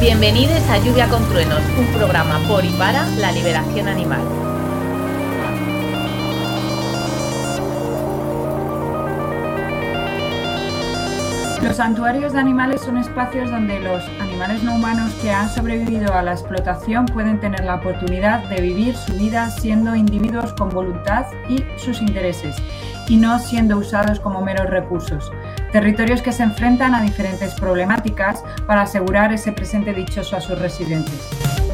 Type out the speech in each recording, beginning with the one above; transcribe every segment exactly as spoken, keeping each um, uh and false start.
Bienvenidos a Lluvia con Truenos, un programa por y para la liberación animal. Los santuarios de animales son espacios donde los animales no humanos que han sobrevivido a la explotación pueden tener la oportunidad de vivir su vida siendo individuos con voluntad y sus intereses, y no siendo usados como meros recursos. Territorios que se enfrentan a diferentes problemáticas para asegurar ese presente dichoso a sus residentes.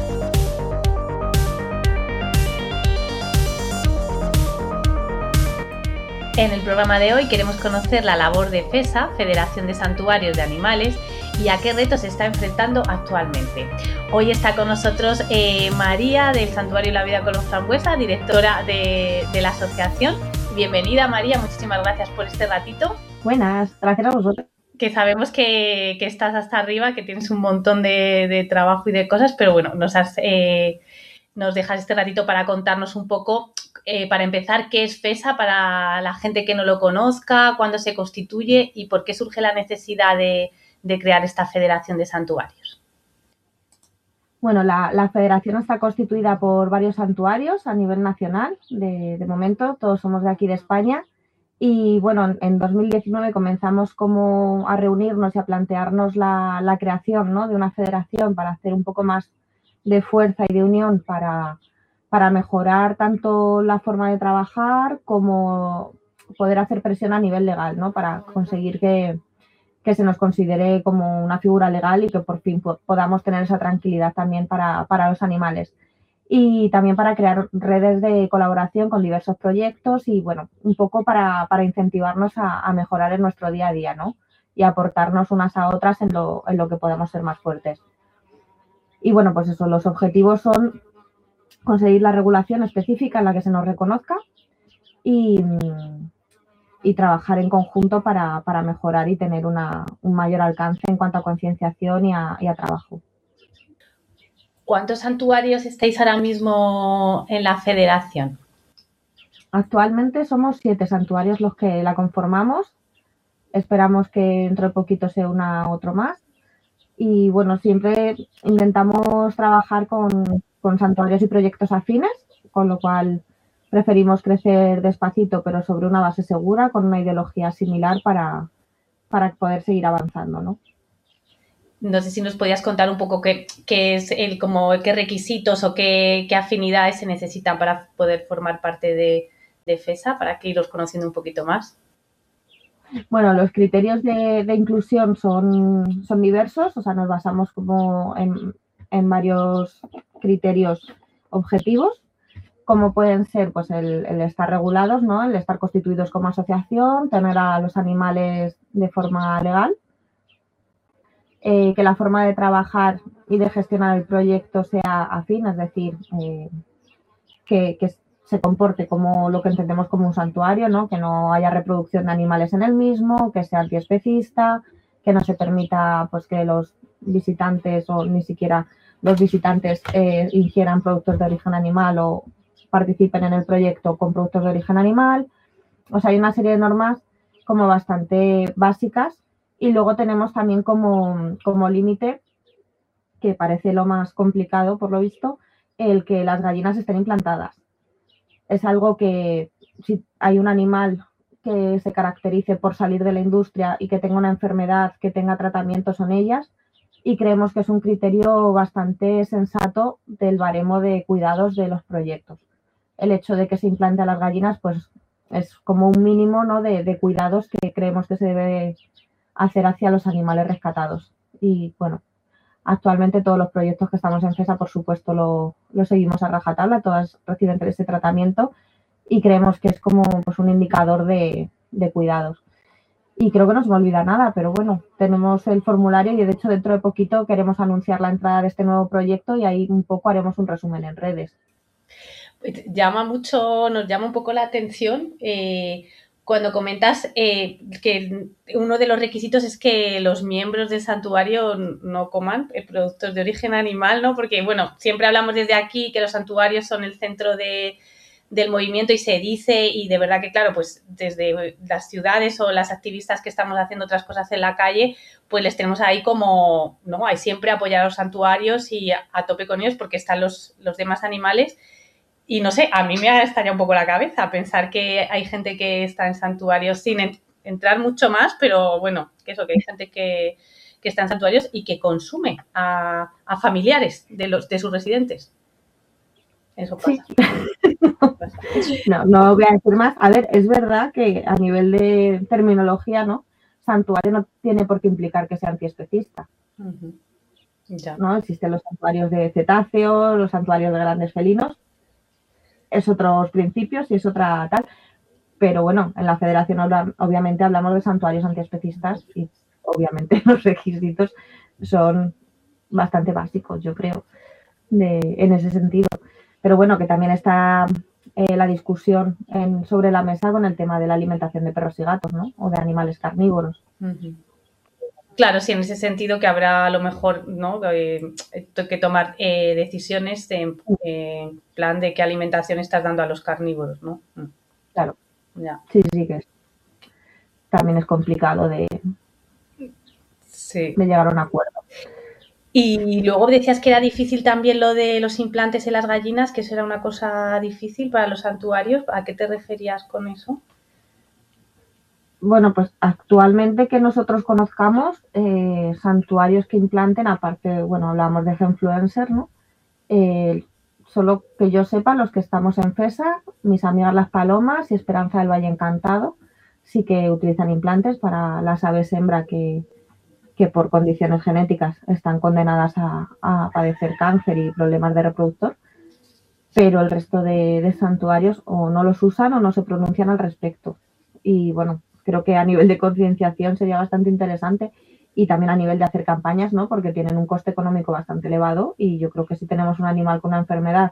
En el programa de hoy queremos conocer la labor de FESA, Federación de Santuarios de Animales, y a qué retos se está enfrentando actualmente. Hoy está con nosotros eh, María del Santuario La Vida Color Frambuesa, directora de, de la asociación. Bienvenida, María, muchísimas gracias por este ratito. Buenas, gracias a vosotros. Que sabemos que, que estás hasta arriba, que tienes un montón de, de trabajo y de cosas, pero bueno, nos, has, eh, nos dejas este ratito para contarnos un poco, eh, para empezar, qué es FESA para la gente que no lo conozca, cuándo se constituye y por qué surge la necesidad de, de crear esta Federación de Santuarios. Bueno, la, la federación está constituida por varios santuarios a nivel nacional, de, de momento, todos somos de aquí de España. Y bueno, en dos mil diecinueve comenzamos como a reunirnos y a plantearnos la, la creación, ¿no?, de una federación para hacer un poco más de fuerza y de unión para, para mejorar tanto la forma de trabajar como poder hacer presión a nivel legal, ¿no?, para conseguir que, que se nos considere como una figura legal y que por fin podamos tener esa tranquilidad también para, para los animales. Y también para crear redes de colaboración con diversos proyectos y, bueno, un poco para, para incentivarnos a, a mejorar en nuestro día a día, ¿no?, y aportarnos unas a otras en lo, en lo que podamos ser más fuertes. Y, bueno, pues eso, los objetivos son conseguir la regulación específica en la que se nos reconozca y, y trabajar en conjunto para, para mejorar y tener una, un mayor alcance en cuanto a concienciación y a, y a trabajo. ¿Cuántos santuarios estáis ahora mismo en la federación? Actualmente somos siete santuarios los que la conformamos. Esperamos que dentro de poquito se una otro más. Y bueno, siempre intentamos trabajar con, con santuarios y proyectos afines, con lo cual preferimos crecer despacito, pero sobre una base segura, con una ideología similar para, para poder seguir avanzando, ¿no? No sé si nos podías contar un poco qué, qué es el, como qué requisitos o qué, qué afinidades se necesitan para poder formar parte de, de FESA, para que irlos conociendo un poquito más. Bueno, los criterios de, de inclusión son, son diversos, o sea, nos basamos como en, en varios criterios objetivos, como pueden ser pues el, el estar regulados, ¿no?, el estar constituidos como asociación, tener a los animales de forma legal, eh, que la forma de trabajar y de gestionar el proyecto sea afín, es decir, eh, que, que se comporte como lo que entendemos como un santuario, ¿no?, que no haya reproducción de animales en el mismo, que sea antiespecista, que no se permita pues que los visitantes o ni siquiera los visitantes eh, ingieran productos de origen animal o participen en el proyecto con productos de origen animal. O sea, hay una serie de normas como bastante básicas y luego tenemos también como, como límite, que parece lo más complicado por lo visto, el que las gallinas estén implantadas. Es algo que si hay un animal que se caracterice por salir de la industria y que tenga una enfermedad, que tenga tratamiento, son ellas, y creemos que es un criterio bastante sensato del baremo de cuidados de los proyectos. El hecho de que se implante a las gallinas pues es como un mínimo, ¿no?, de, de cuidados que creemos que se debe hacer hacia los animales rescatados. Y bueno, actualmente todos los proyectos que estamos en FESA, por supuesto, lo, lo seguimos a rajatabla, todas reciben ese tratamiento y creemos que es como pues, un indicador de, de cuidados. Y creo que no se me olvida nada, pero bueno, tenemos el formulario y de hecho dentro de poquito queremos anunciar la entrada de este nuevo proyecto y ahí un poco haremos un resumen en redes. Llama mucho, nos llama un poco la atención eh, cuando comentas eh, que uno de los requisitos es que los miembros del santuario no coman productos de origen animal, ¿no? Porque, bueno, siempre hablamos desde aquí que los santuarios son el centro de, del movimiento y se dice, y de verdad que, claro, pues desde las ciudades o las activistas que estamos haciendo otras cosas en la calle, pues les tenemos ahí como, ¿no? Hay siempre apoyar a los santuarios y a, a tope con ellos porque están los, los demás animales. Y no sé, a mí me estaría un poco la cabeza pensar que hay gente que está en santuarios sin en, entrar mucho más, pero bueno, que eso, que hay gente que, que está en santuarios y que consume a, a familiares de, los, de sus residentes. Eso pasa. Sí. No, no voy a decir más. A ver, es verdad que a nivel de terminología, ¿no? Santuario no tiene por qué implicar que sea antiespecista. Uh-huh. Ya. ¿No? Existen los santuarios de cetáceos, los santuarios de grandes felinos. Es otros principios y es otra tal. Pero bueno, en la federación obviamente hablamos de santuarios antiespecistas y obviamente los requisitos son bastante básicos, yo creo, de, en ese sentido. Pero bueno, que también está eh, la discusión en, sobre la mesa con el tema de la alimentación de perros y gatos, ¿no? O de animales carnívoros. Uh-huh. Claro, sí, en ese sentido que habrá a lo mejor, ¿no? Eh, que tomar eh, decisiones en eh, plan de qué alimentación estás dando a los carnívoros, ¿no? Claro. Ya. Sí, sí, que es. También es complicado de, sí. de llegar a un acuerdo. Y luego decías que era difícil también lo de los implantes en las gallinas, que eso era una cosa difícil para los santuarios. ¿A qué te referías con eso? Bueno, pues actualmente que nosotros conozcamos, eh, santuarios que implanten, aparte, bueno, hablamos de Genfluencer, ¿no? Eh, solo que yo sepa, los que estamos en FESA, mis amigas las palomas y Esperanza del Valle Encantado, sí que utilizan implantes para las aves hembra que, que por condiciones genéticas están condenadas a, a padecer cáncer y problemas de reproductor, pero el resto de, de santuarios o no los usan o no se pronuncian al respecto. Y bueno, creo que a nivel de concienciación sería bastante interesante y también a nivel de hacer campañas, ¿no? Porque tienen un coste económico bastante elevado y yo creo que si tenemos un animal con una enfermedad,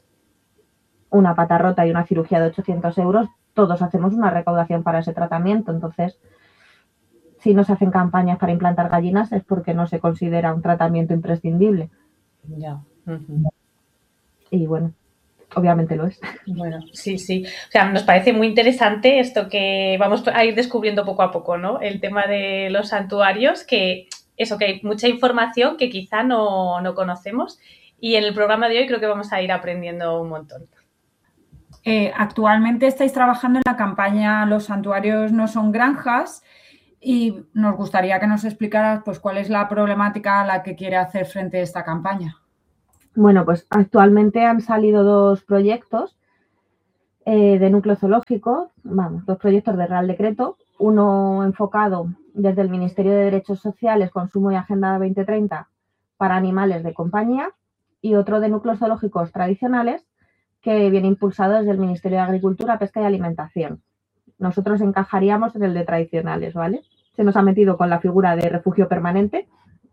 una pata rota y una cirugía de ochocientos euros, todos hacemos una recaudación para ese tratamiento. Entonces, si no se hacen campañas para implantar gallinas es porque no se considera un tratamiento imprescindible. Ya. Uh-huh. Y bueno, obviamente lo es. Bueno, sí, sí. O sea, nos parece muy interesante esto que vamos a ir descubriendo poco a poco, ¿no? El tema de los santuarios, que eso, que hay mucha información que quizá no, no conocemos y en el programa de hoy creo que vamos a ir aprendiendo un montón. Eh, actualmente estáis trabajando en la campaña Los santuarios no son granjas y nos gustaría que nos explicaras pues, cuál es la problemática a la que quiere hacer frente a esta campaña. Bueno, pues actualmente han salido dos proyectos eh, de núcleo zoológico, vamos, dos proyectos de Real Decreto, uno enfocado desde el Ministerio de Derechos Sociales, Consumo y Agenda veinte treinta para animales de compañía y otro de núcleos zoológicos tradicionales que viene impulsado desde el Ministerio de Agricultura, Pesca y Alimentación. Nosotros encajaríamos en el de tradicionales, ¿vale? Se nos ha metido con la figura de refugio permanente.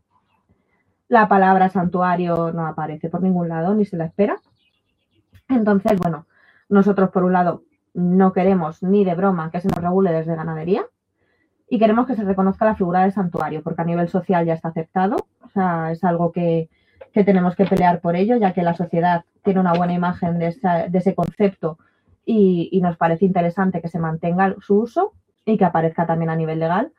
La palabra santuario no aparece por ningún lado, ni se la espera. Entonces, bueno, nosotros por un lado no queremos ni de broma que se nos regule desde ganadería y queremos que se reconozca la figura de santuario, porque a nivel social ya está aceptado. O sea, es algo que, que tenemos que pelear por ello, ya que la sociedad tiene una buena imagen de, esa, de ese concepto y, y nos parece interesante que se mantenga su uso y que aparezca también a nivel legal.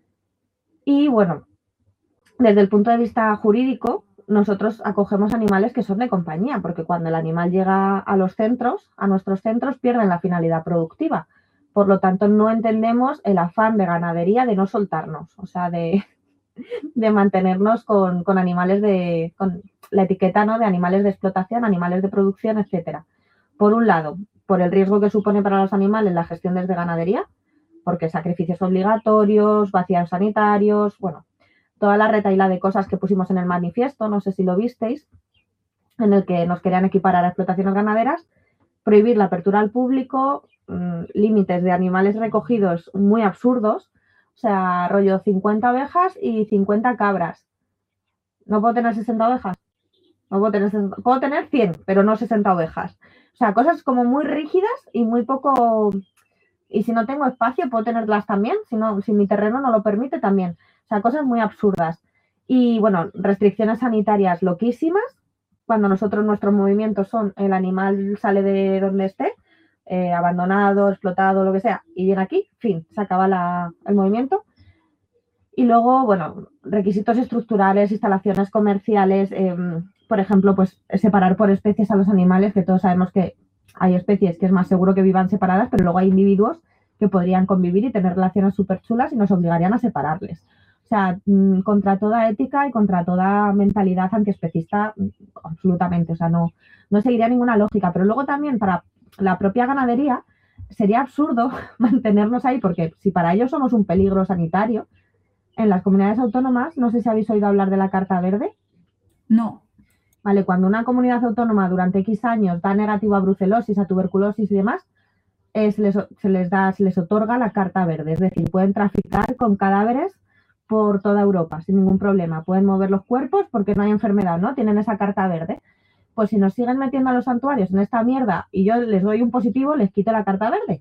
Y bueno, desde el punto de vista jurídico, nosotros acogemos animales que son de compañía, porque cuando el animal llega a los centros, a nuestros centros, pierden la finalidad productiva. Por lo tanto, no entendemos el afán de ganadería de no soltarnos, o sea, de, de mantenernos con, con animales de, con la etiqueta, ¿no?, de animales de explotación, animales de producción, etcétera. Por un lado, por el riesgo que supone para los animales la gestión desde ganadería, porque sacrificios obligatorios, vaciados sanitarios, bueno, toda la retahíla de cosas que pusimos en el manifiesto, no sé si lo visteis, en el que nos querían equiparar a explotaciones ganaderas, prohibir la apertura al público, mmm, límites de animales recogidos muy absurdos, o sea, rollo cincuenta ovejas y cincuenta cabras. ¿No puedo tener sesenta ovejas? No puedo tener, puedo tener cien, pero no sesenta ovejas. O sea, cosas como muy rígidas y muy poco... Y si no tengo espacio, puedo tenerlas también, si, no, si mi terreno no lo permite también. O sea, cosas muy absurdas. Y, bueno, restricciones sanitarias loquísimas. Cuando nosotros, nuestros movimientos son el animal sale de donde esté, eh, abandonado, explotado, lo que sea, y viene aquí, fin, se acaba la, el movimiento. Y luego, bueno, requisitos estructurales, instalaciones comerciales, eh, por ejemplo, pues separar por especies a los animales, que todos sabemos que hay especies que es más seguro que vivan separadas, pero luego hay individuos que podrían convivir y tener relaciones súper chulas y nos obligarían a separarles. O sea, mmm, contra toda ética y contra toda mentalidad antiespecista, absolutamente. O sea, no, no seguiría ninguna lógica. Pero luego también para la propia ganadería sería absurdo mantenernos ahí, porque si para ellos somos un peligro sanitario, en las comunidades autónomas, no sé si habéis oído hablar de la Carta Verde. No. Vale, cuando una comunidad autónoma durante X años da negativo a brucelosis, a tuberculosis y demás, eh, se, les, se les da, se les otorga la Carta Verde. Es decir, pueden traficar con cadáveres por toda Europa sin ningún problema. Pueden mover los cuerpos porque no hay enfermedad, ¿no? Tienen esa Carta Verde. Pues si nos siguen metiendo a los santuarios en esta mierda y yo les doy un positivo, les quito la Carta Verde.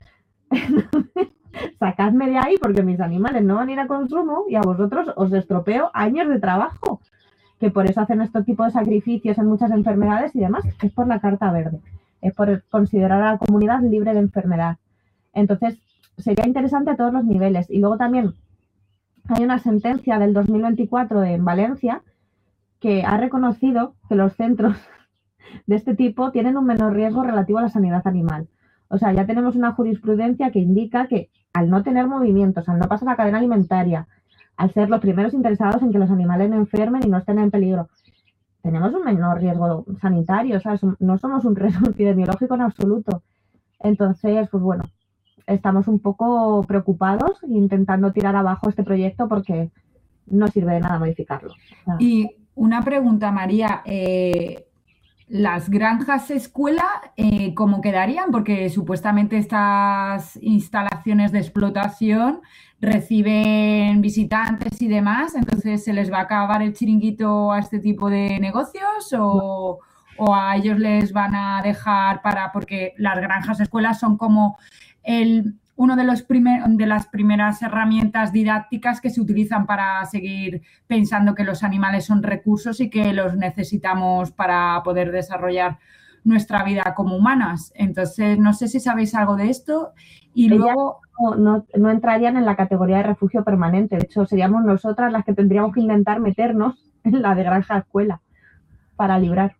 Sacadme de ahí porque mis animales no van a ir a consumo y a vosotros os estropeo años de trabajo, que por eso hacen este tipo de sacrificios en muchas enfermedades y demás, es por la Carta Verde, es por considerar a la comunidad libre de enfermedad. Entonces, sería interesante a todos los niveles. Y luego también hay una sentencia del dos mil veinticuatro en Valencia que ha reconocido que los centros de este tipo tienen un menor riesgo relativo a la sanidad animal. O sea, ya tenemos una jurisprudencia que indica que al no tener movimientos, al no pasar la cadena alimentaria, al ser los primeros interesados en que los animales no enfermen y no estén en peligro, tenemos un menor riesgo sanitario, ¿sabes? No somos un riesgo epidemiológico en absoluto. Entonces, pues bueno, estamos un poco preocupados intentando tirar abajo este proyecto porque no sirve de nada modificarlo. O sea, y una pregunta, María, eh... ¿las granjas escuela eh, cómo quedarían? Porque supuestamente estas instalaciones de explotación reciben visitantes y demás, entonces ¿se les va a acabar el chiringuito a este tipo de negocios o, o a ellos les van a dejar para...? Porque las granjas escuelas son como el... uno de, los primer, de las primeras herramientas didácticas que se utilizan para seguir pensando que los animales son recursos y que los necesitamos para poder desarrollar nuestra vida como humanas. Entonces, no sé si sabéis algo de esto. Y Ellas luego... no, no, no entrarían en la categoría de refugio permanente. De hecho, seríamos nosotras las que tendríamos que intentar meternos en la de granja escuela para librar.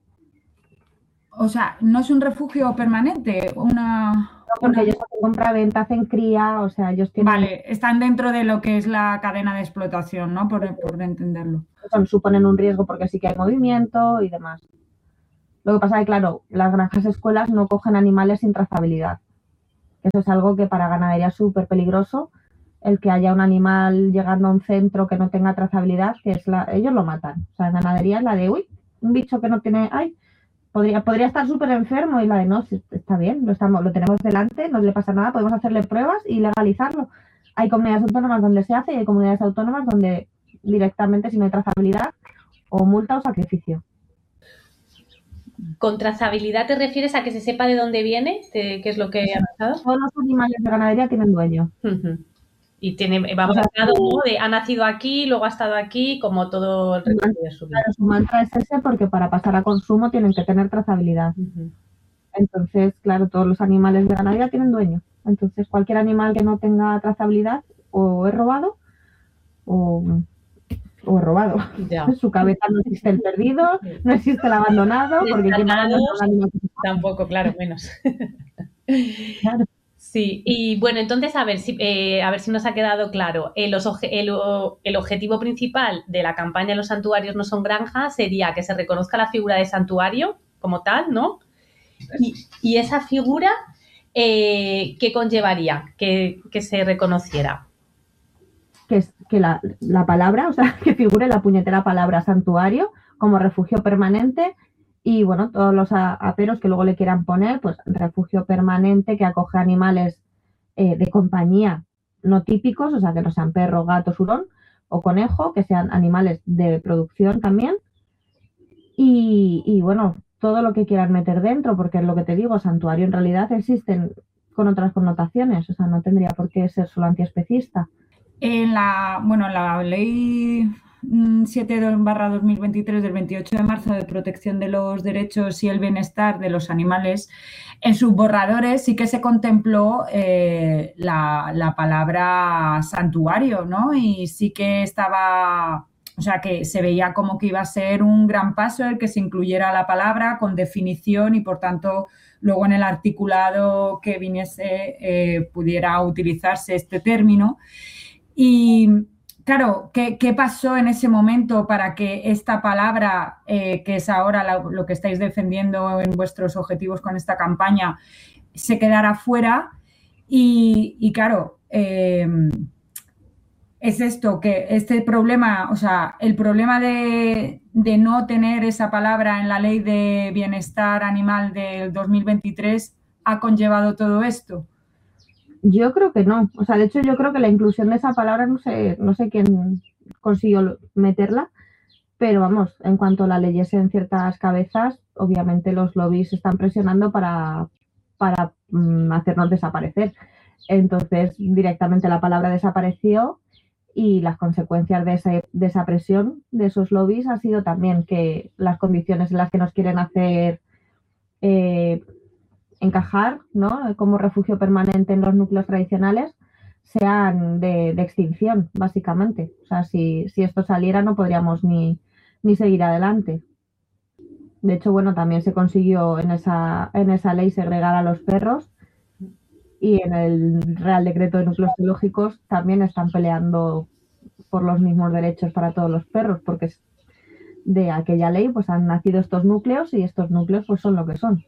O sea, no es un refugio permanente, una... No, porque ellos hacen compra-venta, hacen cría, o sea, ellos tienen... Vale, están dentro de lo que es la cadena de explotación, ¿no? Por, por entenderlo. Son, suponen un riesgo porque sí que hay movimiento y demás. Lo que pasa es que, claro, las granjas escuelas no cogen animales sin trazabilidad. Eso es algo que para ganadería es súper peligroso, el que haya un animal llegando a un centro que no tenga trazabilidad, que es la... ellos lo matan. O sea, en ganadería es la de, uy, un bicho que no tiene... ay, Podría, podría estar súper enfermo y la de no, está bien, lo, estamos, lo tenemos delante, no le pasa nada, podemos hacerle pruebas y legalizarlo. Hay comunidades autónomas donde se hace y hay comunidades autónomas donde directamente si no hay trazabilidad o multa o sacrificio. ¿Con trazabilidad te refieres a que se sepa de dónde viene? ¿De qué es lo que ha pasado? Todos los animales de ganadería tienen dueño. Uh-huh. Y tiene, va marcado, ¿no? De ha nacido aquí, luego ha estado aquí, como todo el recorrido de su vida. Claro, su mantra es ese porque para pasar a consumo tienen que tener trazabilidad. Uh-huh. Entonces, claro, todos los animales de ganadería tienen dueño. Entonces, cualquier animal que no tenga trazabilidad o es robado o, o es robado. Ya. En su cabeza no existe el perdido, no existe el abandonado, porque ¿quién va a abandonar un animal? Tampoco, claro, menos. Claro. Sí, y bueno, entonces a ver si eh, a ver si nos ha quedado claro. El, el, el objetivo principal de la campaña Los santuarios no son granjas sería que se reconozca la figura de santuario como tal, ¿no? Y, y esa figura, eh, ¿qué conllevaría que, que se reconociera? Que, es, que la, la palabra, o sea, que figure la puñetera palabra santuario como refugio permanente. Y, bueno, todos los aperos que luego le quieran poner, pues refugio permanente que acoge animales eh, de compañía no típicos, o sea, que no sean perro, gato, hurón o conejo, que sean animales de producción también. Y, y, bueno, todo lo que quieran meter dentro, porque es lo que te digo, santuario en realidad existen con otras connotaciones, o sea, no tendría por qué ser solo antiespecista. En la, bueno, la ley siete barra dos mil veintitrés del veintiocho de marzo de protección de los derechos y el bienestar de los animales, en sus borradores sí que se contempló eh, la, la palabra santuario, ¿no? Y sí que estaba, o sea, que se veía como que iba a ser un gran paso el que se incluyera la palabra con definición y, por tanto, luego en el articulado que viniese eh, pudiera utilizarse este término. Y claro, ¿qué, ¿qué pasó en ese momento para que esta palabra, eh, que es ahora la, lo que estáis defendiendo en vuestros objetivos con esta campaña, se quedara fuera? Y, y claro, eh, es esto, que este problema, o sea, el problema de, de no tener esa palabra en la Ley de Bienestar Animal del dos mil veintitrés ha conllevado todo esto. Yo creo que no. O sea, de hecho, yo creo que la inclusión de esa palabra, no sé, no sé quién consiguió meterla, pero vamos, en cuanto la leyese en ciertas cabezas, obviamente los lobbies están presionando para, para mm, hacernos desaparecer. Entonces, directamente la palabra desapareció y las consecuencias de, ese, de esa presión de esos lobbies ha sido también que las condiciones en las que nos quieren hacer eh, encajar, ¿no?, como refugio permanente en los núcleos tradicionales sean de, de extinción, básicamente. O sea, si, si esto saliera no podríamos ni, ni seguir adelante. De hecho, bueno, también se consiguió en esa, en esa ley segregar a los perros y en el Real Decreto de Núcleos Zoológicos también están peleando por los mismos derechos para todos los perros, porque de aquella ley pues han nacido estos núcleos y estos núcleos pues son lo que son.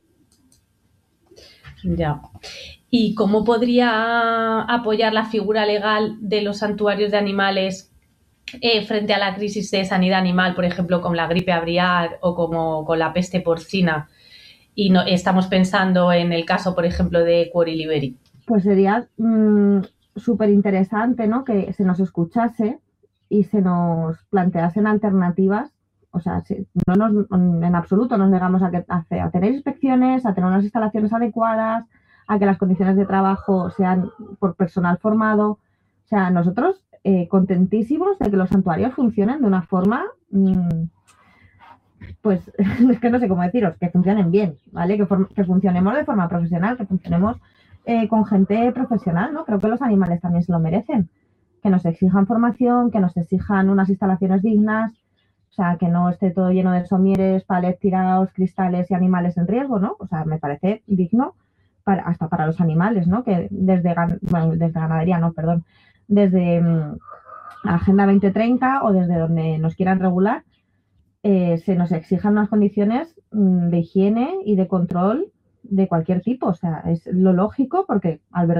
Ya. ¿Y cómo podría apoyar la figura legal de los santuarios de animales eh, frente a la crisis de sanidad animal, por ejemplo, con la gripe aviar o como con la peste porcina? Y no, estamos pensando en el caso, por ejemplo, de Cuori Liberi. Pues sería mmm, súper interesante, ¿no?, que se nos escuchase y se nos planteasen alternativas. O sea, si no nos, en absoluto nos negamos a, que, a, a tener inspecciones, a tener unas instalaciones adecuadas, a que las condiciones de trabajo sean por personal formado. O sea, nosotros eh, contentísimos de que los santuarios funcionen de una forma, mmm, pues es que no sé cómo deciros, que funcionen bien, ¿vale? Que, que funcionemos de forma profesional, que funcionemos eh, con gente profesional, ¿no? Creo que los animales también se lo merecen. Que nos exijan formación, que nos exijan unas instalaciones dignas. O sea, que no esté todo lleno de somieres, palets tirados, cristales y animales en riesgo, ¿no? O sea, me parece digno para, hasta para los animales, ¿no? Que desde, bueno, desde ganadería, no, perdón, desde um, Agenda veinte treinta o desde donde nos quieran regular, eh, se nos exijan unas condiciones um, de higiene y de control de cualquier tipo. O sea, es lo lógico porque albergar